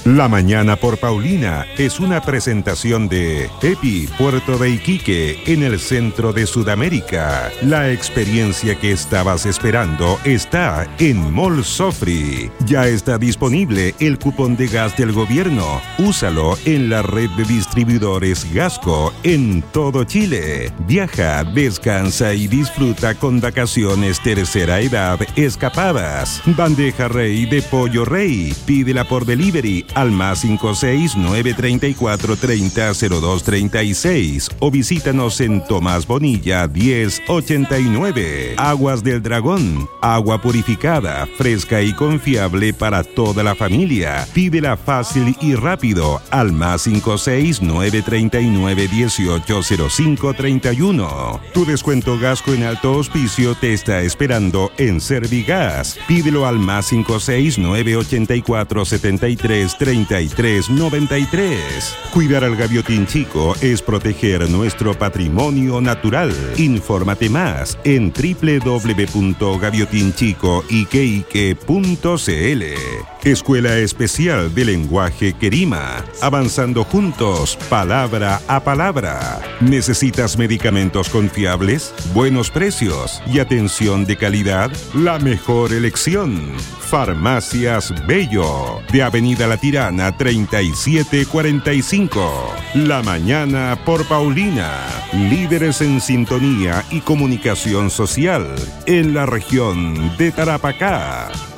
La Mañana por Paulina es una presentación de EPI Puerto de Iquique en el centro de Sudamérica. La experiencia que estabas esperando está en Mall Sofri. Ya está disponible el cupón de gas del gobierno. Úsalo en la red de distribuidores Gasco en todo Chile. Viaja, descansa y disfruta con vacaciones tercera edad escapadas. Bandeja Rey de Pollo Rey. Pídela por delivery al más 569-3430-0236 o visítanos en Tomás Bonilla 1089. Aguas del Dragón, agua purificada, fresca y confiable para toda la familia. Pídela fácil y rápido al más 569-39180531. Tu descuento Gasco en alto auspicio te está esperando en Servigas. Pídelo al más 569-8473-3393. Cuidar al gaviotín chico es proteger nuestro patrimonio natural. Infórmate más en www.gaviotinchicoiqueique.cl. Escuela Especial de Lenguaje Querima. Avanzando juntos, palabra a palabra. ¿Necesitas medicamentos confiables, buenos precios y atención de calidad? La mejor elección. Farmacias Bello, de Avenida La Tirana 3745. La Mañana por Paulina. Líderes en sintonía y comunicación social en la región de Tarapacá.